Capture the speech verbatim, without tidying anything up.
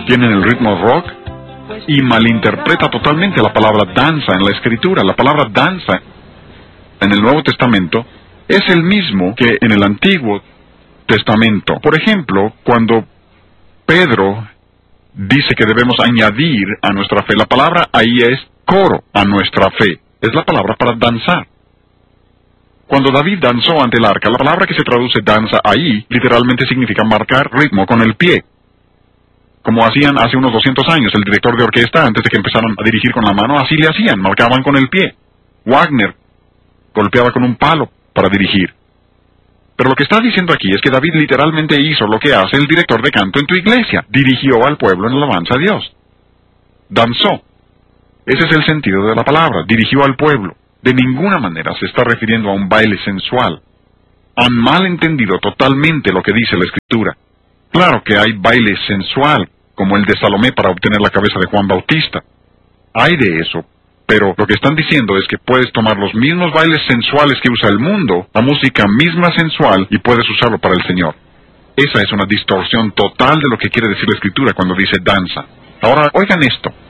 tienen el ritmo rock y malinterpreta totalmente la palabra danza en la Escritura. La palabra danza en el Nuevo Testamento es el mismo que en el Antiguo Testamento. Por ejemplo, cuando Pedro dice que debemos añadir a nuestra fe, la palabra ahí es coro a nuestra fe. Es la palabra para danzar. Cuando David danzó ante el arca, la palabra que se traduce danza ahí literalmente significa marcar ritmo con el pie. Como hacían hace unos doscientos años el director de orquesta antes de que empezaran a dirigir con la mano, así le hacían, marcaban con el pie. Wagner golpeaba con un palo para dirigir. Pero lo que está diciendo aquí es que David literalmente hizo lo que hace el director de canto en tu iglesia. Dirigió al pueblo en alabanza a Dios. Danzó. Ese es el sentido de la palabra, dirigió al pueblo. De ninguna manera se está refiriendo a un baile sensual. Han malentendido totalmente lo que dice la Escritura. Claro que hay baile sensual, como el de Salomé para obtener la cabeza de Juan Bautista. Hay de eso, pero lo que están diciendo es que puedes tomar los mismos bailes sensuales que usa el mundo, la música misma sensual, y puedes usarlo para el Señor. Esa es una distorsión total de lo que quiere decir la Escritura cuando dice danza. Ahora, oigan esto.